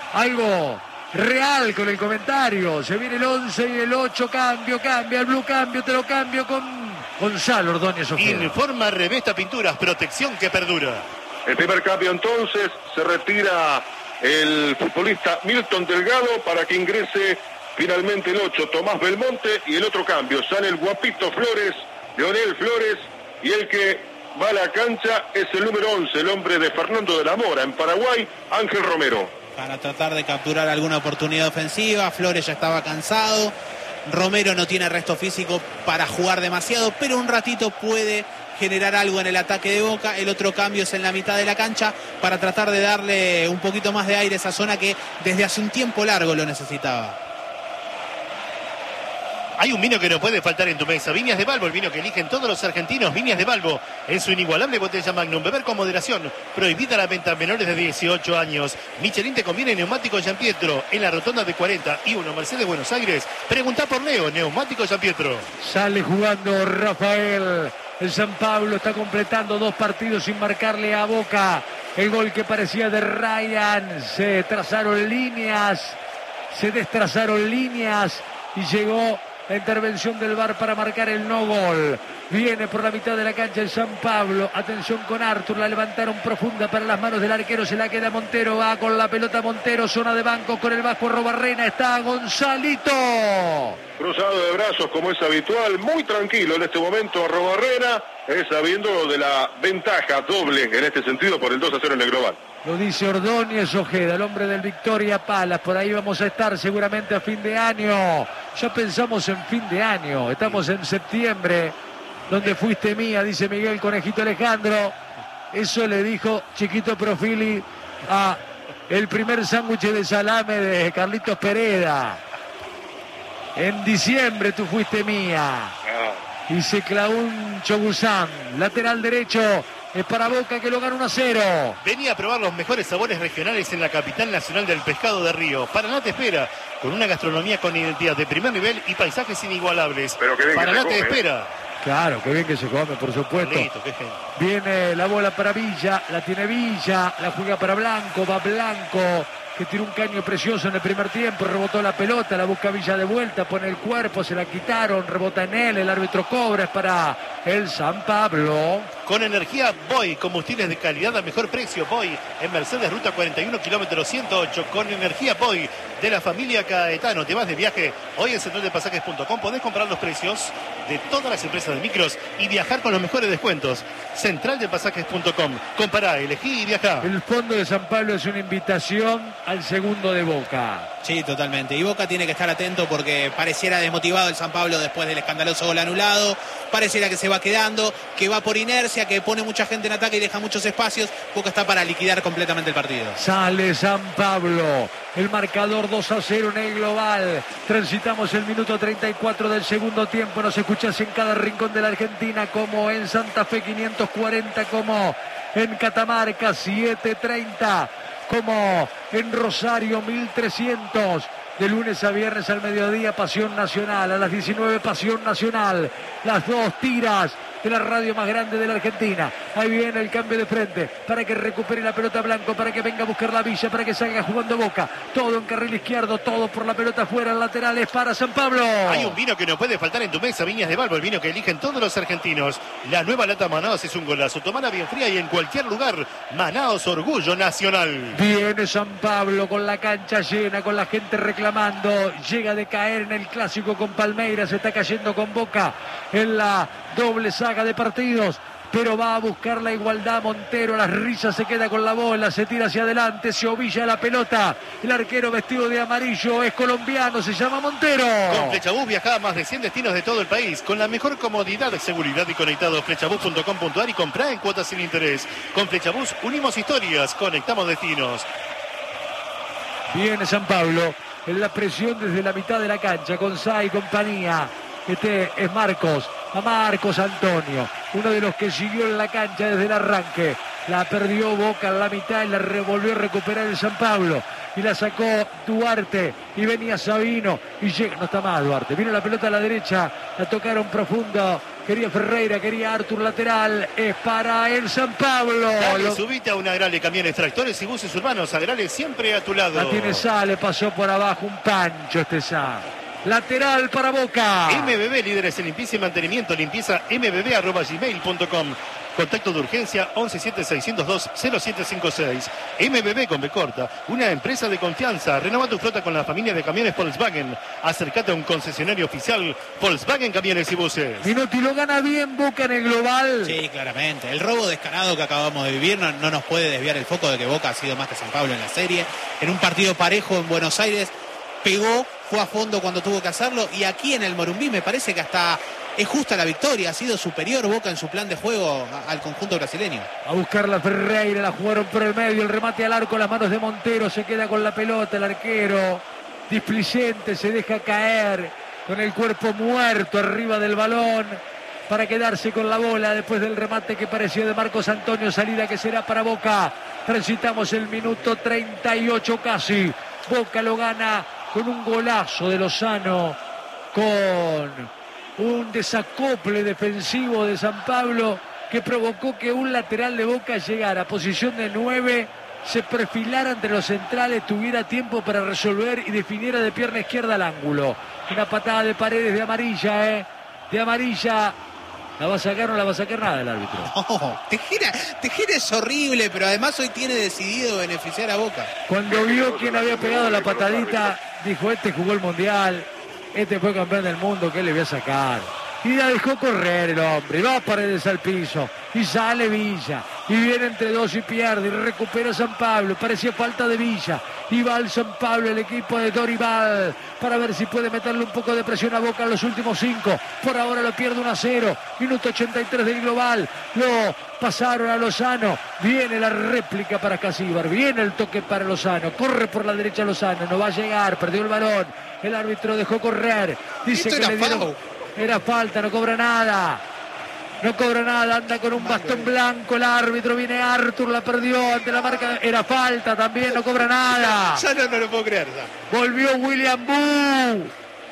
algo real con el comentario. Se viene el 11 y el 8, cambia, el blue cambio, te lo cambio con Gonzalo Ordóñez Ofiel. Informa Revesta Pinturas, protección que perdura. El primer cambio entonces, se retira el futbolista Milton Delgado para que ingrese finalmente el 8, Tomás Belmonte, y el otro cambio, sale el guapito Flores, Leonel Flores, y el que va a la cancha es el número 11, el hombre de Fernando de la Mora en Paraguay, Ángel Romero. Para tratar de capturar alguna oportunidad ofensiva, Flores ya estaba cansado, Romero no tiene resto físico para jugar demasiado, pero un ratito puede generar algo en el ataque de Boca. El otro cambio es en la mitad de la cancha para tratar de darle un poquito más de aire a esa zona que desde hace un tiempo largo lo necesitaba. Hay un vino que no puede faltar en tu mesa. Viñas de Balbo, el vino que eligen todos los argentinos. Viñas de Balbo, en su inigualable botella Magnum. Beber con moderación. Prohibida la venta a menores de 18 años. Michelin te conviene neumático Gianpietro. En la rotonda de 40 y 1 Mercedes Buenos Aires. Preguntá por Leo, neumático Gianpietro. Sale jugando Rafael. El San Pablo está completando 2 partidos sin marcarle a Boca. El gol que parecía de Ryan. Se destrazaron líneas y llegó La intervención del VAR para marcar el no gol. Viene por la mitad de la cancha el San Pablo. Atención con Arthur. La levantaron profunda para las manos del arquero. Se la queda Montero. Va con la pelota Montero. Zona de banco con el Vasco Robarrena. Está Gonzalito. Cruzado de brazos como es habitual. Muy tranquilo en este momento Robarrena. Sabiendo de la ventaja doble en este sentido por el 2-0 en el global. Lo dice Ordóñez Ojeda, el hombre del Victoria Palas. Por ahí vamos a estar seguramente a fin de año. Ya pensamos en fin de año. Estamos en septiembre. Donde fuiste mía, dice Miguel Conejito Alejandro. Eso le dijo Chiquito Profili a el primer sándwich de salame de Carlitos Pereda. En diciembre tú fuiste mía. Y se clavó un Chogusán. Lateral derecho. Es para Boca que lo gana 1-0. Venía a probar los mejores sabores regionales en la capital nacional del pescado de Río. Paraná te espera, con una gastronomía con identidad de primer nivel y paisajes inigualables. Paraná te espera. Claro, qué bien que se come, por supuesto. Listo, qué genio. Viene la bola para Villa, la tiene Villa, la juega para Blanco, va Blanco, que tiró un caño precioso en el primer tiempo, rebotó la pelota, la busca Villa de vuelta, pone el cuerpo, se la quitaron, rebota en él, el árbitro cobra, es para el San Pablo. Con energía Boy, combustibles de calidad a mejor precio. Boy en Mercedes, ruta 41, kilómetro 108. Con energía Boy de la familia Caetano. Te vas de viaje hoy en centraldepasajes.com. Podés comprar los precios de todas las empresas de micros y viajar con los mejores descuentos. Centraldepasajes.com. Compará, elegí y viajá. El fondo de San Pablo es una invitación al segundo de Boca. Sí, totalmente. Y Boca tiene que estar atento porque pareciera desmotivado el San Pablo después del escandaloso gol anulado. Pareciera que se va quedando, que va por inercia, que pone mucha gente en ataque y deja muchos espacios. Boca está para liquidar completamente el partido. Sale San Pablo. El marcador 2-0 en el global. Transitamos el minuto 34 del segundo tiempo. Nos escuchás en cada rincón de la Argentina, como en Santa Fe 540, como en Catamarca 730, como en Rosario 1300. De lunes a viernes al mediodía, Pasión Nacional. A las 19, Pasión Nacional. Las dos tiras de la radio más grande de la Argentina. Ahí viene el cambio de frente para que recupere la pelota Blanco, para que venga a buscar la Villa, para que salga jugando Boca. Todo en carril izquierdo, todo por la pelota afuera. El lateral es para San Pablo. Hay un vino que no puede faltar en tu mesa, Viñas de Balbo, el vino que eligen todos los argentinos. La nueva lata Manaos es un golazo. Tomala bien fría y en cualquier lugar. Manaos, orgullo nacional. Viene San Pablo con la cancha llena, con la gente reclamando. Llega de caer en el clásico con Palmeiras, se está cayendo con Boca en la doble saga de partidos, pero va a buscar la igualdad Montero. Las risas, se queda con la bola, se tira hacia adelante, se ovilla la pelota. El arquero vestido de amarillo es colombiano, se llama Montero. Con Flechabús viajá a más de 100 destinos de todo el país, con la mejor comodidad, seguridad y conectado. Flechabús.com.ar y comprá en cuotas sin interés. Con Flechabús unimos historias, conectamos destinos. Viene San Pablo en la presión desde la mitad de la cancha, con Sá y compañía. Este es Marcos, a Marcos Antonio, uno de los que siguió en la cancha desde el arranque. La perdió Boca en la mitad y la volvió a recuperar el San Pablo. Y la sacó Duarte y venía Sabino y llega, no está más Duarte. Vino la pelota a la derecha, la tocaron profundo. Quería Ferreira, quería Arthur, lateral. Es para el San Pablo. Dale, subite a una Agrale, camiones, tractores y buses urbanos. Agrale siempre a tu lado. La tiene Sá, le pasó por abajo un pancho este Sá. Lateral para Boca. MBB, líderes en limpieza y mantenimiento. Limpieza mbb@gmail.com. Contacto de urgencia 1176020756. MBB con B corta, una empresa de confianza. Renova tu flota con la familia de camiones Volkswagen. Acércate a un concesionario oficial Volkswagen Camiones y Buses. Minotti, lo gana bien Boca en el global. Sí, claramente. El robo descarado que acabamos de vivir no nos puede desviar el foco de que Boca ha sido más que San Pablo en la serie. En un partido parejo en Buenos Aires, pegó, fue a fondo cuando tuvo que hacerlo, y aquí en el Morumbí me parece que hasta es justa la victoria. Ha sido superior Boca en su plan de juego al conjunto brasileño. A buscar la Ferreira, la jugaron por el medio, el remate al arco, las manos de Montero, se queda con la pelota el arquero. Displicente se deja caer con el cuerpo muerto arriba del balón para quedarse con la bola después del remate que pareció de Marcos Antonio. Salida que será para Boca. Transitamos el minuto 38 casi. Boca lo gana con un golazo de Lozano, con un desacople defensivo de San Pablo que provocó que un lateral de Boca llegara a posición de 9 se perfilara entre los centrales, tuviera tiempo para resolver y definiera de pierna izquierda al ángulo. Una patada de Paredes de amarilla, de amarilla. ¿La va a sacar o no la va a sacar nada el árbitro? No, Tejera es horrible, pero además hoy tiene decidido beneficiar a Boca. Cuando vio quién había pegado la patadita, dijo, este jugó el Mundial, este fue campeón del mundo, ¿qué le voy a sacar? Y la dejó correr el hombre, va Paredes al piso, y sale Villa, y viene entre dos y pierde, y recupera San Pablo, parecía falta de Villa, y va al San Pablo, el equipo de Dorival, para ver si puede meterle un poco de presión a Boca en los últimos 5, por ahora lo pierde 1-0, minuto 83 del global, lo pasaron a Lozano, viene la réplica para Casíbar, viene el toque para Lozano, corre por la derecha Lozano, no va a llegar, perdió el balón, el árbitro dejó correr, dice que le dieron... Era falta, no cobra nada. No cobra nada, anda con un bastón blanco el árbitro, viene Artur, la perdió ante la marca. Era falta también, no cobra nada. Ya no lo puedo creer. Ya. Volvió William Boo.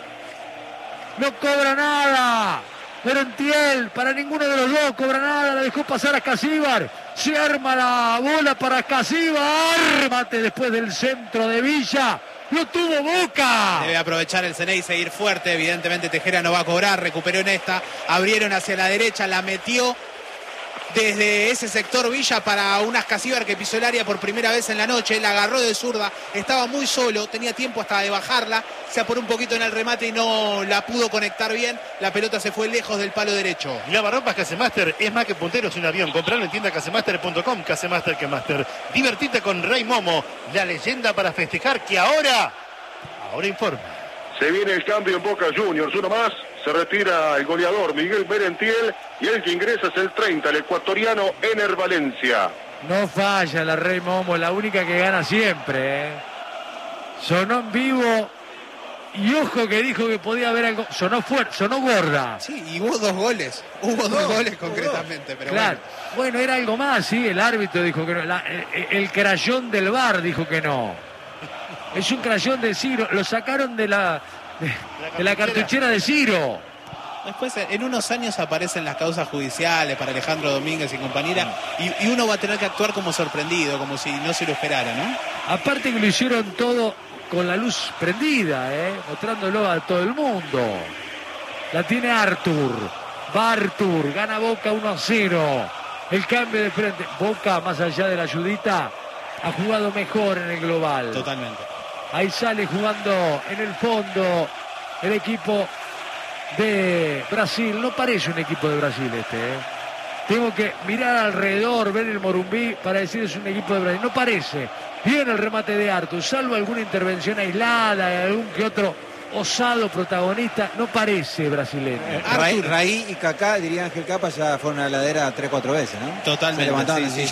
No cobra nada. Merentiel, para ninguno de los dos cobra nada, la dejó pasar a Casíbar. Se arma la bola para Casíbar. Remate después del centro de Villa. ¡Lo tuvo Boca! Debe aprovechar el Ceney y seguir fuerte. Evidentemente Tejera no va a cobrar. Recuperó en esta. Abrieron hacia la derecha. La metió desde ese sector Villa para unas Casíbar que pisó el área por primera vez en la noche. La agarró de zurda. Estaba muy solo. Tenía tiempo hasta de bajarla. Se apuró un poquito en el remate y no la pudo conectar bien. La pelota se fue lejos del palo derecho. Lavarropas Casemaster es más que punteros y un avión. Comprarlo en tienda casemaster.com. Casemaster que Master. Divertite con Rey Momo, la leyenda para festejar que ahora informa. Se viene el cambio en Boca Juniors. Uno más. Se retira el goleador Miguel Merentiel y el que ingresa es el 30, el ecuatoriano Ener Valencia. No falla la Rey Momo, la única que gana siempre. Sonó en vivo y ojo que dijo que podía haber algo. Sonó fuerte, sonó gorda. Sí, y hubo 2 goles. Hubo 2 goles concretamente, pero claro. Bueno, era algo más, sí, el árbitro dijo que no. El crayón del VAR dijo que no. Es un crayón de Ciro, lo sacaron de la cartuchera de Ciro. Después, en unos años aparecen las causas judiciales para Alejandro Domínguez y compañera, y uno va a tener que actuar como sorprendido, como si no se lo esperara, ¿no? Aparte que lo hicieron todo con la luz prendida, mostrándolo a todo el mundo. La tiene Artur. Va Artur, gana Boca 1-0. El cambio de frente. Boca, más allá de la ayudita, ha jugado mejor en el global. Totalmente. Ahí sale jugando en el fondo el equipo de Brasil. No parece un equipo de Brasil este. Tengo que mirar alrededor, ver el Morumbí para decir es un equipo de Brasil. No parece. Bien el remate de Artur, salvo alguna intervención aislada, algún que otro osado protagonista, no parece brasileño. Raí y Kaká, diría Ángel Capa, ya fueron a la ladera 3-4 veces, ¿no? Totalmente. Sí.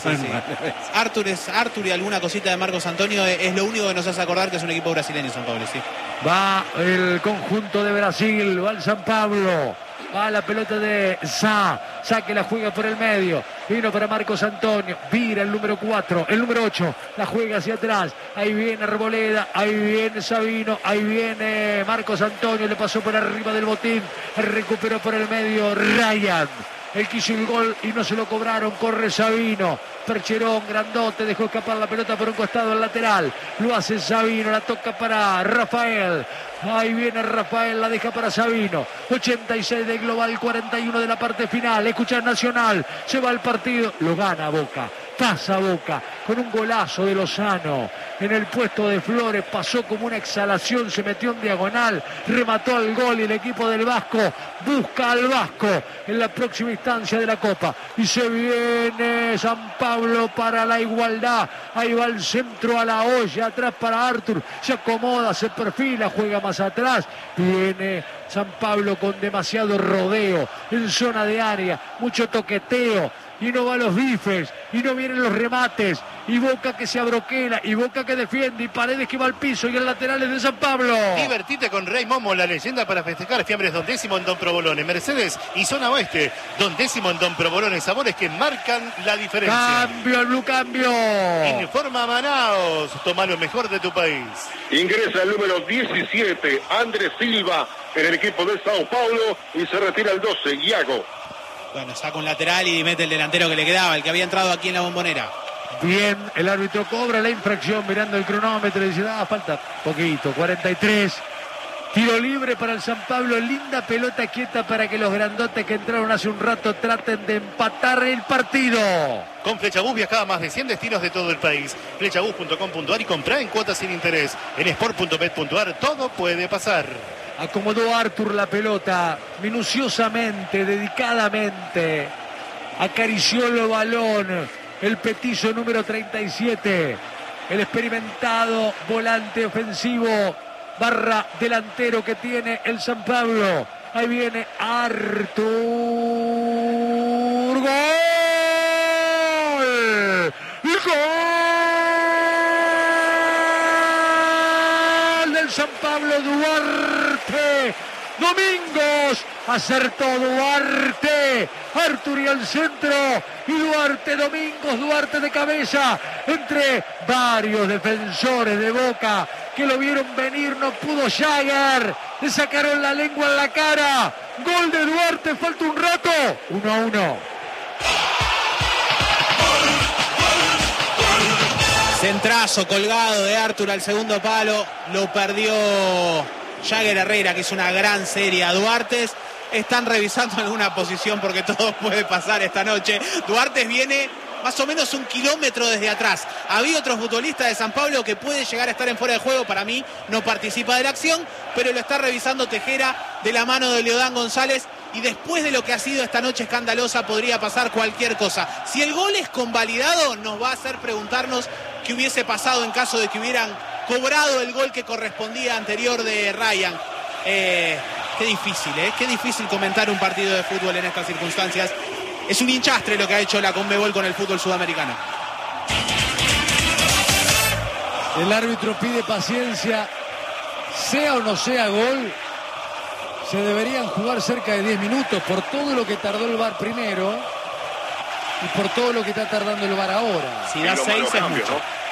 Artur y alguna cosita de Marcos Antonio es lo único que nos hace acordar que es un equipo brasileño, San Pablo, sí. Va el conjunto de Brasil, va el San Pablo. Va la pelota de Sá que la juega por el medio. Vino para Marcos Antonio. Vira el número 4, el número 8. La juega hacia atrás. Ahí viene Arboleda. Ahí viene Sabino. Ahí viene Marcos Antonio. Le pasó por arriba del botín. Recuperó por el medio Ryan. Él quiso el gol y no se lo cobraron. Corre Sabino. Percherón, grandote, dejó escapar la pelota por un costado al lateral. Lo hace Sabino, la toca para Rafael. Ahí viene Rafael, la deja para Sabino. 86 de global, 41 de la parte final. Escucha Nacional, se va el partido, lo gana Boca. Pasa Boca con un golazo de Lozano en el puesto de Flores, pasó como una exhalación, se metió en diagonal, remató al gol y el equipo del Vasco busca al Vasco en la próxima instancia de la Copa. Y se viene San Pablo para la igualdad, ahí va el centro a la olla, atrás para Artur, se acomoda, se perfila, juega más atrás, viene San Pablo con demasiado rodeo en zona de área, mucho toqueteo. Y no va a los bifes, y no vienen los remates, y Boca que se abroquela, y Boca que defiende, y Paredes que va al piso, y el lateral es de San Pablo. Divertite con Rey Momo, la leyenda para festejar. Fiambres Don Décimo en Don Provolone, Mercedes y Zona Oeste. Don Décimo en Don Provolone, sabores que marcan la diferencia. Cambio, el Blue cambio. Informa Manaos, toma lo mejor de tu país. Ingresa el número 17, Andrés Silva, en el equipo de Sao Paulo, y se retira el 12, Iago. Bueno, saca un lateral y mete el delantero que le quedaba, el que había entrado aquí en la Bombonera. Bien, el árbitro cobra la infracción mirando el cronómetro y dice, falta poquito, 43. Tiro libre para el San Pablo, linda pelota quieta para que los grandotes que entraron hace un rato traten de empatar el partido. Con Flechabús viajaba a más de 100 destinos de todo el país. Flechabús.com.ar y comprá en cuotas sin interés. En sport.bet.ar todo puede pasar. Acomodó Artur la pelota minuciosamente, dedicadamente. Acarició el balón, el petizo número 37. El experimentado volante ofensivo barra delantero que tiene el San Pablo. Ahí viene Artur. ¡Gol! ¡Gol del San Pablo! Duarte Domingos, acertó Duarte, Artur y al centro, y Duarte, Domingos, Duarte de cabeza, entre varios defensores de Boca que lo vieron venir, no pudo Jagger, le sacaron la lengua en la cara, gol de Duarte, falta un rato, 1-1. Centrazo colgado de Artur al segundo palo, lo perdió Jagger Herrera, que es una gran serie a Duarte. Están revisando alguna posición porque todo puede pasar esta noche. Duarte viene más o menos 1 kilómetro desde atrás. Había otros futbolistas de San Pablo que puede llegar a estar en fuera de juego. Para mí no participa de la acción, pero lo está revisando Tejera de la mano de Leodán González. Y después de lo que ha sido esta noche escandalosa, podría pasar cualquier cosa. Si el gol es convalidado, nos va a hacer preguntarnos qué hubiese pasado en caso de que hubieran cobrado el gol que correspondía anterior de Ryan. Qué difícil comentar un partido de fútbol en estas circunstancias. Es un hinchastre lo que ha hecho la Conmebol con el fútbol sudamericano. El árbitro pide paciencia, sea o no sea gol. Se deberían jugar cerca de 10 minutos por todo lo que tardó el VAR primero y por todo lo que está tardando el VAR ahora. Si da 6 es mucho. ¿No?